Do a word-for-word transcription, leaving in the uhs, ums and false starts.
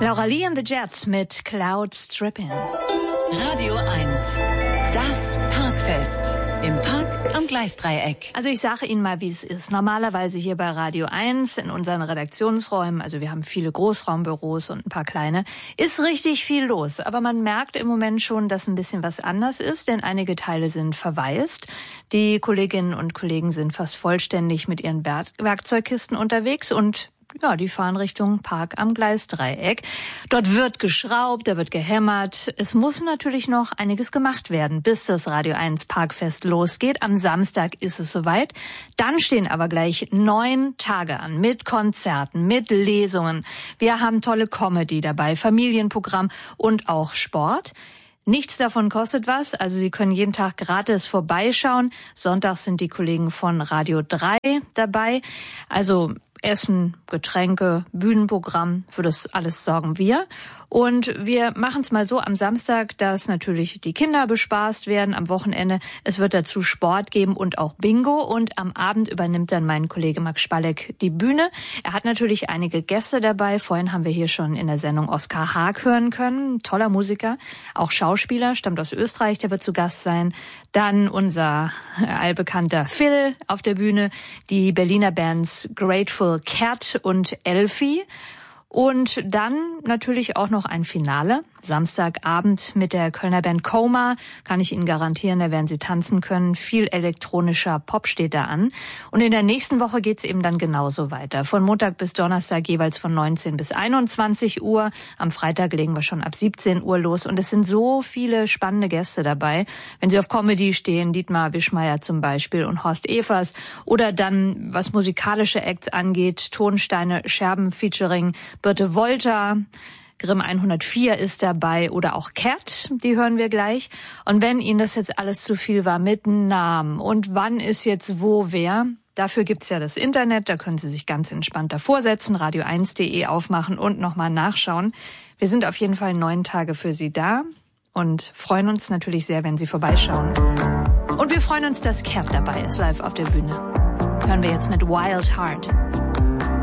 Laura Lee and the Jets mit Cloud Stripping. Radio eins, das Parkfest. Im Park am Gleisdreieck. Also ich sage Ihnen mal, wie es ist. Normalerweise hier bei Radio eins in unseren Redaktionsräumen, also wir haben viele Großraumbüros und ein paar kleine, ist richtig viel los. Aber man merkt im Moment schon, dass ein bisschen was anders ist, denn einige Teile sind verwaist. Die Kolleginnen und Kollegen sind fast vollständig mit ihren Werk- Werkzeugkisten unterwegs und ja, die fahren Richtung Park am Gleisdreieck. Dort wird geschraubt, da wird gehämmert. Es muss natürlich noch einiges gemacht werden, bis das Radio eins Parkfest losgeht. Am Samstag ist es soweit. Dann stehen aber gleich neun Tage an mit Konzerten, mit Lesungen. Wir haben tolle Comedy dabei, Familienprogramm und auch Sport. Nichts davon kostet was, also Sie können jeden Tag gratis vorbeischauen. Sonntags sind die Kollegen von Radio drei dabei. Also Essen, Getränke, Bühnenprogramm, für das alles sorgen wir. Und wir machen es mal so am Samstag, dass natürlich die Kinder bespaßt werden am Wochenende. Es wird dazu Sport geben und auch Bingo. Und am Abend übernimmt dann mein Kollege Max Spalleck die Bühne. Er hat natürlich einige Gäste dabei. Vorhin haben wir hier schon in der Sendung Oskar Haag hören können. Toller Musiker, auch Schauspieler, stammt aus Österreich, der wird zu Gast sein. Dann unser allbekannter Phil auf der Bühne, die Berliner Bands Grateful Cat und Elfie. Und dann natürlich auch noch ein Finale, Samstagabend mit der Kölner Band Coma, kann ich Ihnen garantieren, da werden Sie tanzen können. Viel elektronischer Pop steht da an. Und in der nächsten Woche geht's eben dann genauso weiter. Von Montag bis Donnerstag jeweils von neunzehn bis einundzwanzig Uhr. Am Freitag legen wir schon ab siebzehn Uhr los. Und es sind so viele spannende Gäste dabei. Wenn Sie auf Comedy stehen, Dietmar Wischmeier zum Beispiel und Horst Evers. Oder dann, was musikalische Acts angeht, Tonsteine, Scherben featuring Birte Wolter, Grimm hundertvier ist dabei oder auch Cat, die hören wir gleich. Und wenn Ihnen das jetzt alles zu viel war mit Namen und wann ist jetzt wo wer, dafür gibt's ja das Internet, da können Sie sich ganz entspannt davor setzen, radio eins punkt de aufmachen und nochmal nachschauen. Wir sind auf jeden Fall neun Tage für Sie da und freuen uns natürlich sehr, wenn Sie vorbeischauen. Und wir freuen uns, dass Cat dabei ist, live auf der Bühne. Hören wir jetzt mit Wild Heart.